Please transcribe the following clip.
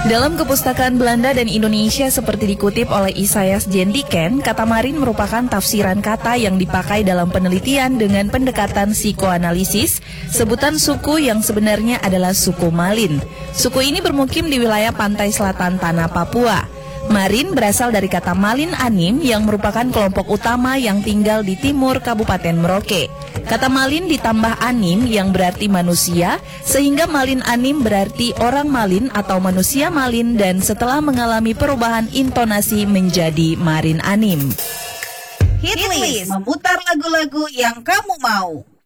Dalam kepustakaan Belanda dan Indonesia seperti dikutip oleh Isaias Jendeken, kata marin merupakan tafsiran kata yang dipakai dalam penelitian dengan pendekatan psikoanalisis, sebutan suku yang sebenarnya adalah suku Malin. Suku ini bermukim di wilayah pantai selatan tanah Papua. Marin berasal dari kata Malin Anim yang merupakan kelompok utama yang tinggal di timur Kabupaten Merauke. Kata Malin ditambah Anim yang berarti manusia, sehingga Malin Anim berarti orang Malin atau manusia Malin dan setelah mengalami perubahan intonasi menjadi Marin Anim. Hitlist, memutar lagu-lagu yang kamu mau.